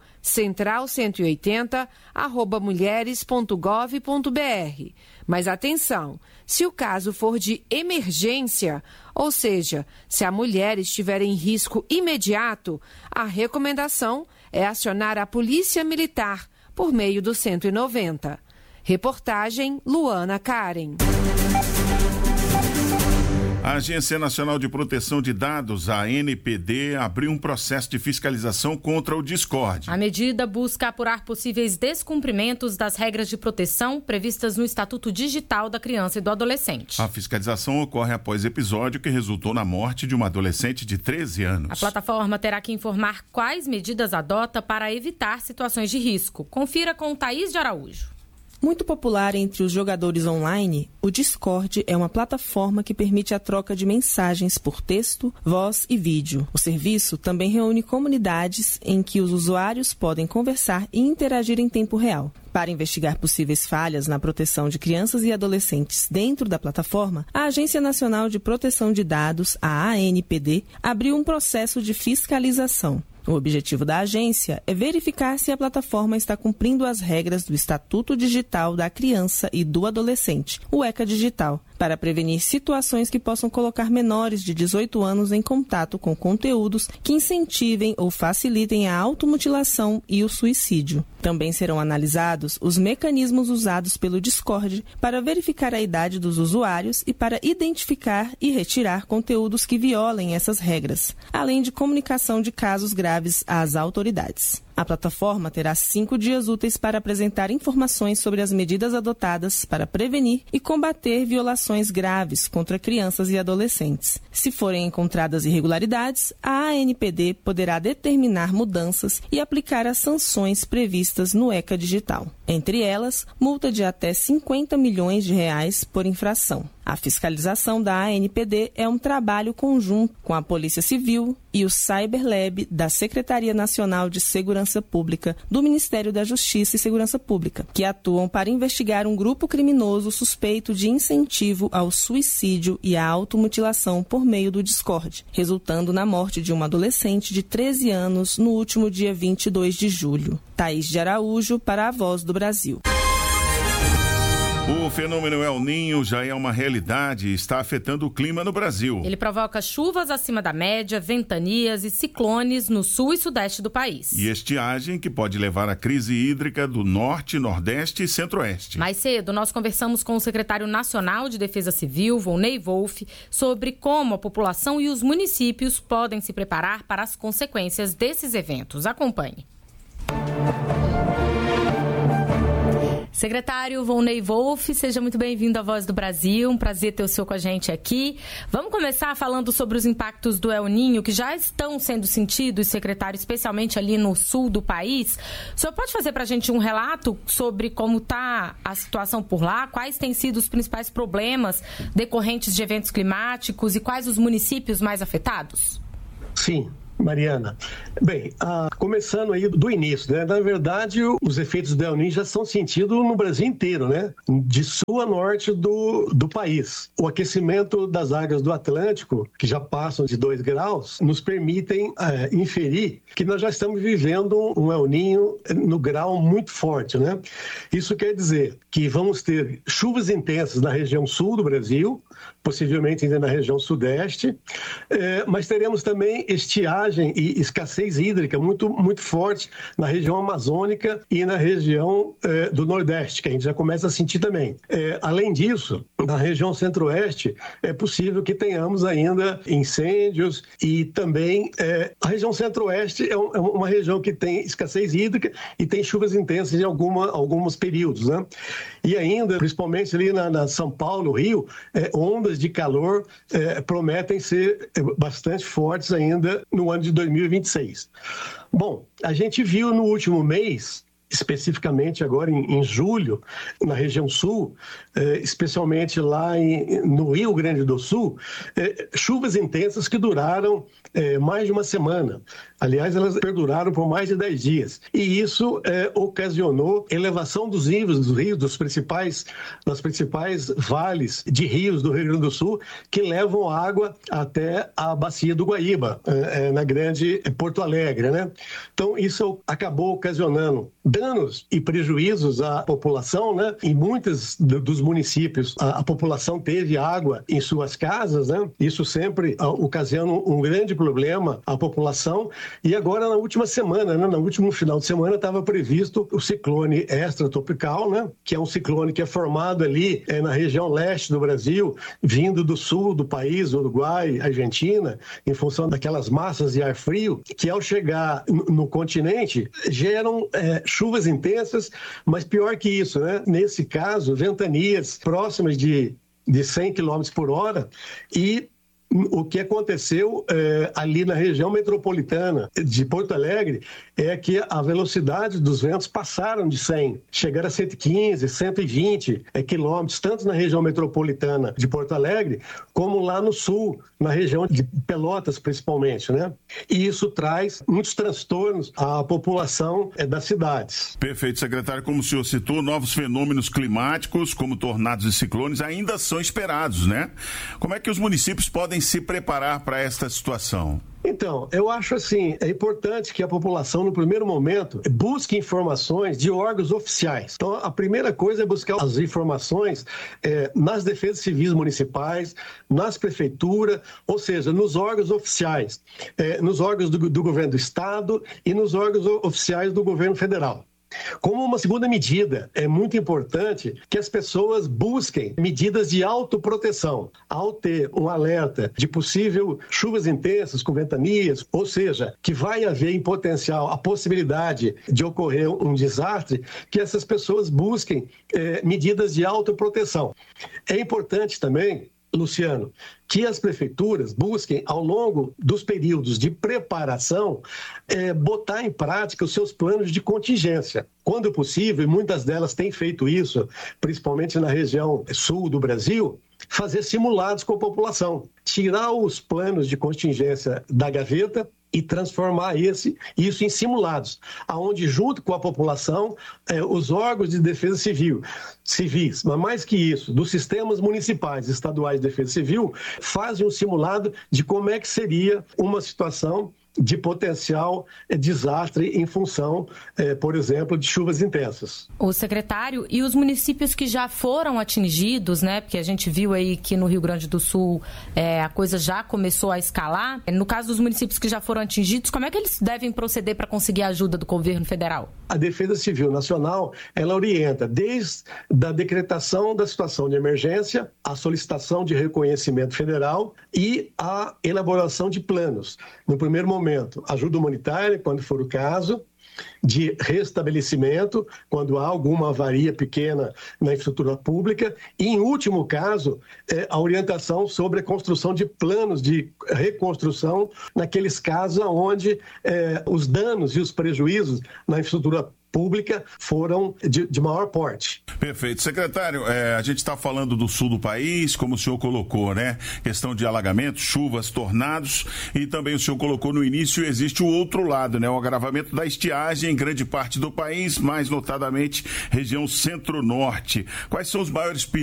central180@mulheres.gov.br. Mas atenção, se o caso for de emergência, ou seja, se a mulher estiver em risco imediato, a recomendação é acionar a Polícia Militar por meio do 190. Reportagem Luana Karen. A Agência Nacional de Proteção de Dados, a ANPD, abriu um processo de fiscalização contra o Discord. A medida busca apurar possíveis descumprimentos das regras de proteção previstas no Estatuto Digital da Criança e do Adolescente. A fiscalização ocorre após episódio que resultou na morte de uma adolescente de 13 anos. A plataforma terá que informar quais medidas adota para evitar situações de risco. Confira com Thaís de Araújo. Muito popular entre os jogadores online, o Discord é uma plataforma que permite a troca de mensagens por texto, voz e vídeo. O serviço também reúne comunidades em que os usuários podem conversar e interagir em tempo real. Para investigar possíveis falhas na proteção de crianças e adolescentes dentro da plataforma, a Agência Nacional de Proteção de Dados, a ANPD, abriu um processo de fiscalização. O objetivo da agência é verificar se a plataforma está cumprindo as regras do Estatuto Digital da Criança e do Adolescente, o ECA Digital, para prevenir situações que possam colocar menores de 18 anos em contato com conteúdos que incentivem ou facilitem a automutilação e o suicídio. Também serão analisados os mecanismos usados pelo Discord para verificar a idade dos usuários e para identificar e retirar conteúdos que violem essas regras, além de comunicação de casos graves às autoridades. A plataforma terá 5 dias úteis para apresentar informações sobre as medidas adotadas para prevenir e combater violações graves contra crianças e adolescentes. Se forem encontradas irregularidades, a ANPD poderá determinar mudanças e aplicar as sanções previstas no ECA Digital. Entre elas, multa de até R$50 milhões por infração. A fiscalização da ANPD é um trabalho conjunto com a Polícia Civil e o Cyberlab da Secretaria Nacional de Segurança Pública do Ministério da Justiça e Segurança Pública, que atuam para investigar um grupo criminoso suspeito de incentivo ao suicídio e à automutilação por meio do Discord, resultando na morte de uma adolescente de 13 anos no último dia 22 de julho. Thaís de Araújo, para a Voz do Brasil. O fenômeno El Niño já é uma realidade e está afetando o clima no Brasil. Ele provoca chuvas acima da média, ventanias e ciclones no sul e sudeste do país. E estiagem que pode levar à crise hídrica do norte, nordeste e centro-oeste. Mais cedo, nós conversamos com o secretário nacional de Defesa Civil, Volney Wolff, sobre como a população e os municípios podem se preparar para as consequências desses eventos. Acompanhe. Secretário Volney Wolff, seja muito bem-vindo à Voz do Brasil, um prazer ter o senhor com a gente aqui. Vamos começar falando sobre os impactos do El Niño, que já estão sendo sentidos, secretário, especialmente ali no sul do país. O senhor pode fazer para a gente um relato sobre como está a situação por lá, quais têm sido os principais problemas decorrentes de eventos climáticos e quais os municípios mais afetados? Sim, Mariana. Bem, começando aí do início, né? Na verdade, os efeitos do El Niño já são sentidos no Brasil inteiro, né? De sul a norte do país. O aquecimento das águas do Atlântico, que já passam de 2 graus, nos permitem inferir que nós já estamos vivendo um El Niño no grau muito forte, né? Isso quer dizer que vamos ter chuvas intensas na região sul do Brasil, possivelmente ainda na região sudeste, mas teremos também estiagem e escassez hídrica muito, muito forte na região amazônica e na região do Nordeste, que a gente já começa a sentir também. Além disso, na região centro-oeste, é possível que tenhamos ainda incêndios e também a região centro-oeste é uma região que tem escassez hídrica e tem chuvas intensas em alguns períodos, né? E ainda, principalmente ali na São Paulo, Rio, ondas de calor prometem ser bastante fortes ainda no ano de 2026. Bom, a gente viu no último mês, especificamente agora em julho, na região sul, especialmente lá no Rio Grande do Sul, chuvas intensas que duraram mais de uma semana. Aliás, elas perduraram por mais de 10 dias. E isso ocasionou elevação dos níveis dos rios, das principais vales de rios do Rio Grande do Sul, que levam água até a bacia do Guaíba, na grande Porto Alegre, né? Então, isso acabou ocasionando danos e prejuízos à população, né? Em muitos dos municípios, a população teve água em suas casas, né? Isso sempre ocasiona um grande problema à população. E agora, na última semana, né? No último final de semana, estava previsto o ciclone extratropical, né? Que é um ciclone que é formado ali na região leste do Brasil, vindo do sul do país, Uruguai, Argentina, em função daquelas massas de ar frio, que ao chegar no continente, geram chuvas intensas, mas pior que isso, né? Nesse caso, ventanias próximas de 100 km por hora e o que aconteceu ali na região metropolitana de Porto Alegre é que a velocidade dos ventos passaram de 100, chegaram a 115, 120 quilômetros, tanto na região metropolitana de Porto Alegre, como lá no sul, na região de Pelotas, principalmente, né? E isso traz muitos transtornos à população das cidades. Perfeito, secretário. Como o senhor citou, novos fenômenos climáticos, como tornados e ciclones, ainda são esperados, né? Como é que os municípios podem se preparar para esta situação? Então, eu acho assim, é importante que a população, no primeiro momento, busque informações de órgãos oficiais. Então, a primeira coisa é buscar as informações nas defesas civis municipais, nas prefeituras, ou seja, nos órgãos oficiais, nos órgãos do governo do estado e nos órgãos oficiais do governo federal. Como uma segunda medida, é muito importante que as pessoas busquem medidas de autoproteção. Ao ter um alerta de possível chuvas intensas com ventanias, ou seja, que vai haver em potencial a possibilidade de ocorrer um desastre, que essas pessoas busquem medidas de autoproteção. É importante também, Luciano, que as prefeituras busquem, ao longo dos períodos de preparação, botar em prática os seus planos de contingência. Quando possível, e muitas delas têm feito isso, principalmente na região sul do Brasil, fazer simulados com a população. Tirar os planos de contingência da gaveta e transformar isso em simulados, onde, junto com a população, os órgãos de defesa civis, mas mais que isso, dos sistemas municipais e estaduais de defesa civil, fazem um simulado de como é que seria uma situação de potencial desastre em função, por exemplo, de chuvas intensas. O secretário, e os municípios que já foram atingidos, né? Porque a gente viu aí que no Rio Grande do Sul a coisa já começou a escalar. No caso dos municípios que já foram atingidos, como é que eles devem proceder para conseguir a ajuda do governo federal? A Defesa Civil Nacional, ela orienta desde a decretação da situação de emergência, a solicitação de reconhecimento federal e a elaboração de planos. No primeiro momento, ajuda humanitária, quando for o caso, de restabelecimento, quando há alguma avaria pequena na infraestrutura pública, e, em último caso, a orientação sobre a construção de planos de reconstrução naqueles casos onde os danos e os prejuízos na infraestrutura pública foram de maior porte. Perfeito. Secretário, a gente está falando do sul do país, como o senhor colocou, né? Questão de alagamentos, chuvas, tornados, e também o senhor colocou no início, existe o outro lado, né? O agravamento da estiagem em grande parte do país, mais notadamente região centro-norte. Quais são os maiores perigos